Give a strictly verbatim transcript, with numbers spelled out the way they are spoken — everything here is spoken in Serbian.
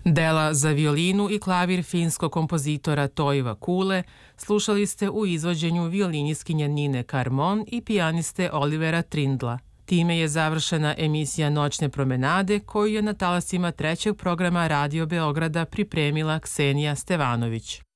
Dela za violinu i klavir finskog kompozitora Toiva Kule slušali ste u izvođenju violinistkinje Nine Karmon i pijaniste Olivera Trindla. Time je završena emisija Noćne promenade koju je na talasima trećeg programa Radio Beograda pripremila Ksenija Stevanović.